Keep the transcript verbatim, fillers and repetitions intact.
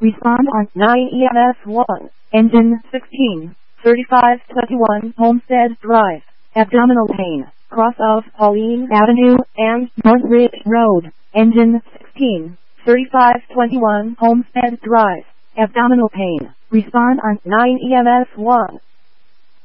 Respond on nine E M S one. engine sixteen thirty-five twenty-one Homestead Drive. Abdominal pain. Cross of Pauline Avenue and North Ridge Road. engine sixteen thirty-five twenty-one Homestead Drive. Abdominal pain. Respond on nine E M S one.